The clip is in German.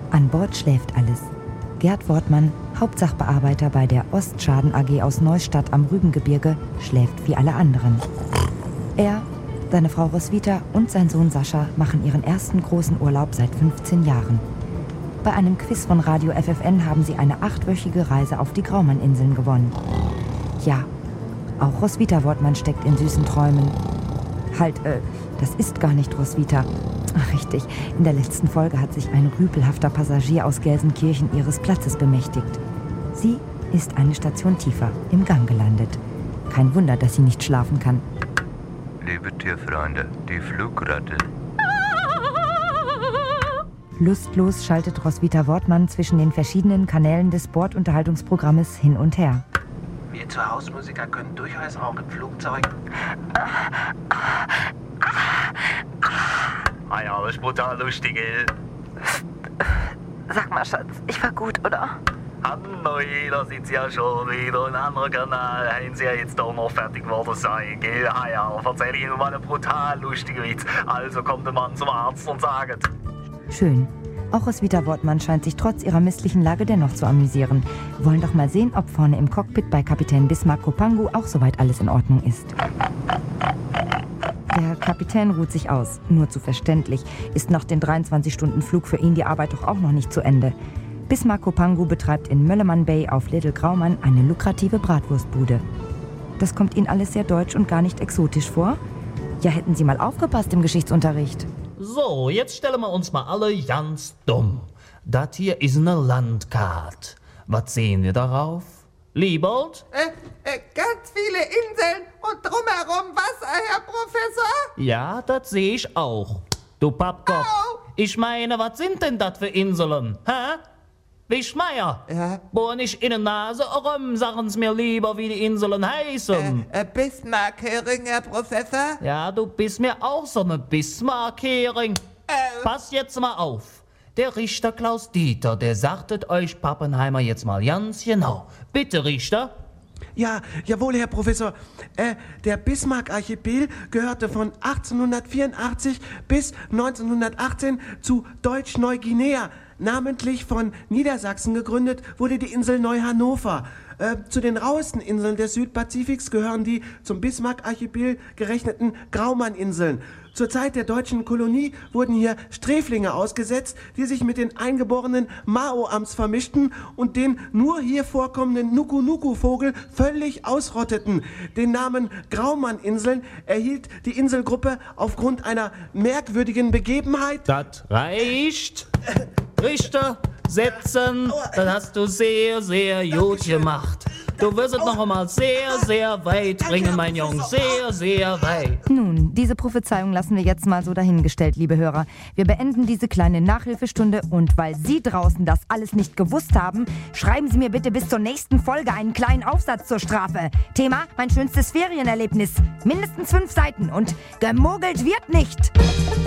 An Bord schläft alles. Gerd Wortmann, Hauptsachbearbeiter bei der Ostschaden AG aus Neustadt am Rübengebirge, schläft wie alle anderen. Er, seine Frau Roswitha und sein Sohn Sascha machen ihren ersten großen Urlaub seit 15 Jahren. Bei einem Quiz von Radio FFN haben sie eine 8-wöchige Reise auf die Graumann-Inseln gewonnen. Ja, auch Roswitha Wortmann steckt in süßen Träumen. Das ist gar nicht Roswitha. Ach, richtig, in der letzten Folge hat sich ein rüpelhafter Passagier aus Gelsenkirchen ihres Platzes bemächtigt. Sie ist eine Station tiefer, im Gang gelandet. Kein Wunder, dass sie nicht schlafen kann. Liebe Tierfreunde, die Flugratte. Lustlos schaltet Roswitha Wortmann zwischen den verschiedenen Kanälen des Bordunterhaltungsprogrammes hin und her. Wir zur Hausmusiker können durchaus auch im Flugzeug. Ah ja, das ist brutal lustig, ey. Sag mal, Schatz, ich war gut, oder? Hallo, da sind sie ja schon wieder. Ein anderer Kanal haben sie ja jetzt doch noch fertig geworden sein, gell? Ah ja, erzähl ich Ihnen mal einen brutal lustigen Witz. Also kommt der Mann zum Arzt und sagt... Schön. Auch Roswitha Wortmann scheint sich trotz ihrer misslichen Lage dennoch zu amüsieren. Wir wollen doch mal sehen, ob vorne im Cockpit bei Kapitän Bismarck Kopangu auch soweit alles in Ordnung ist. Der Kapitän ruht sich aus. Nur zu verständlich. Ist nach den 23-Stunden-Flug für ihn die Arbeit doch auch noch nicht zu Ende. Bismarck Kopangu betreibt in Möllemann Bay auf Little Graumann eine lukrative Bratwurstbude. Das kommt Ihnen alles sehr deutsch und gar nicht exotisch vor? Ja, hätten Sie mal aufgepasst im Geschichtsunterricht. So, jetzt stellen wir uns mal alle ganz dumm. Das hier ist eine Landkarte. Was sehen wir darauf? Liebold? Ganz viele Inseln und drumherum Wasser, Herr Professor. Ja, das sehe ich auch. Du Pappkopf. Au. Ich meine, was sind denn das für Inseln? Hä? Wischmeier? Ja? Bohr nicht in der Nase rum, sagen's mir lieber, wie die Inseln heißen. Bismarck-Hering, Herr Professor. Ja, du bist mir auch so eine Bismarck-Hering. Pass jetzt mal auf. Der Richter Klaus Dieter, der sagtet euch Pappenheimer jetzt mal ganz genau. Bitte, Richter. Ja, jawohl, Herr Professor. Der Bismarck-Archipel gehörte von 1884 bis 1918 zu Deutsch-Neuguinea. Namentlich von Niedersachsen gegründet wurde die Insel Neu-Hannover. Zu den rauesten Inseln des Südpazifiks gehören die zum Bismarck-Archipel gerechneten Graumann-Inseln. Zur Zeit der deutschen Kolonie wurden hier Sträflinge ausgesetzt, die sich mit den eingeborenen Maoams vermischten und den nur hier vorkommenden Nuku-Nuku-Vogel völlig ausrotteten. Den Namen Graumann-Inseln erhielt die Inselgruppe aufgrund einer merkwürdigen Begebenheit. Das reicht. Richter, setzen. Das hast du sehr, sehr gut gemacht. Du wirst es noch einmal sehr, sehr weit bringen, mein Junge. Sehr, sehr weit. Nun, diese Prophezeiung lassen wir jetzt mal so dahingestellt, liebe Hörer. Wir beenden diese kleine Nachhilfestunde und weil Sie draußen das alles nicht gewusst haben, schreiben Sie mir bitte bis zur nächsten Folge einen kleinen Aufsatz zur Strafe. Thema: mein schönstes Ferienerlebnis. Mindestens 5 Seiten und gemogelt wird nicht.